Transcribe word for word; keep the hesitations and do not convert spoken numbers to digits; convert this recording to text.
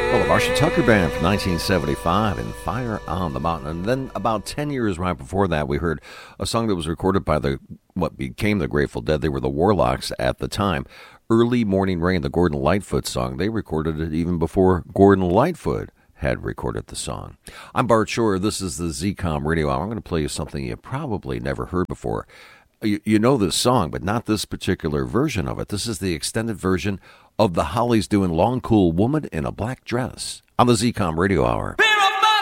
Well, the Marshall Tucker Band from nineteen seventy-five and Fire on the Mountain. And then about ten years right before that, we heard a song that was recorded by the what became the Grateful Dead. They were the Warlocks at the time. Early Morning Rain, the Gordon Lightfoot song. They recorded it even before Gordon Lightfoot had recorded the song. I'm Bart Shore. This is the Z COM Radio Hour. I'm going to play you something you probably never heard before. You, you know this song, but not this particular version of it. This is the extended version of the Hollies doing Long Cool Woman in a Black Dress on the Z COM Radio Hour.